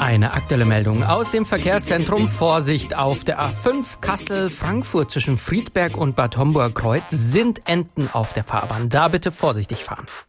Eine aktuelle Meldung aus dem Verkehrszentrum. Vorsicht auf der A5 Kassel-Frankfurt zwischen Friedberg und Bad Homburg-Kreuth sind Enten auf der Fahrbahn. Da bitte vorsichtig fahren.